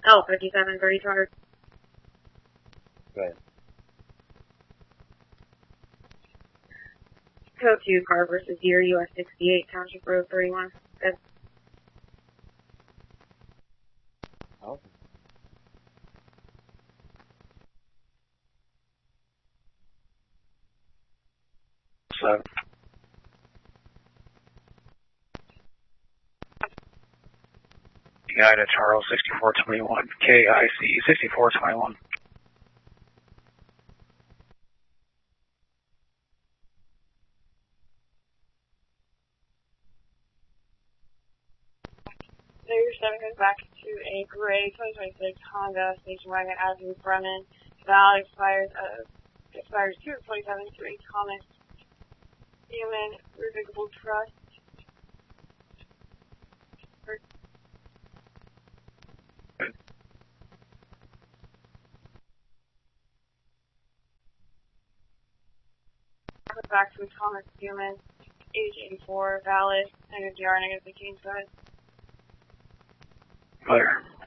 L 57 3200. Go ahead. Code 2 car versus Deer, US 68, Township Road 31. Good. Okay. So, United Charles 6421, KIC 6421. Later 7 goes back to a gray 2026 Honda station wagon Avenue Brennan. Valid expires 2/27 to a Thomas Human Revocable Trust. Back to a Thomas Human, age 84, valid, negative DR, negative 15, go ahead. Clear.